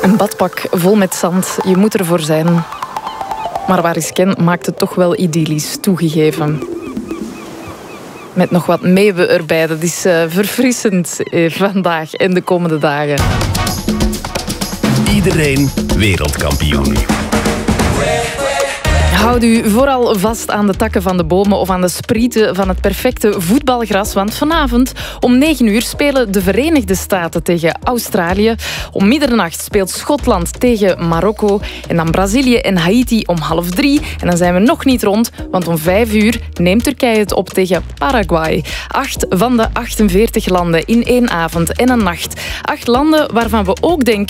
Een badpak vol met zand, je moet ervoor zijn. Maar waar is Ken maakt het toch wel idyllisch, toegegeven. Met nog wat meeuwen erbij, dat is verfrissend vandaag en de komende dagen. Iedereen wereldkampioen. Houd u vooral vast aan de takken van de bomen of aan de sprieten van het perfecte voetbalgras, want vanavond om 9 uur spelen de Verenigde Staten tegen Australië. Om middernacht speelt Schotland tegen Marokko en dan Brazilië en Haiti om 2:30. En dan zijn we nog niet rond, want om 5 uur neemt Turkije het op tegen Paraguay. 8 van de 48 landen in één avond en een nacht. 8 landen waarvan we ook denken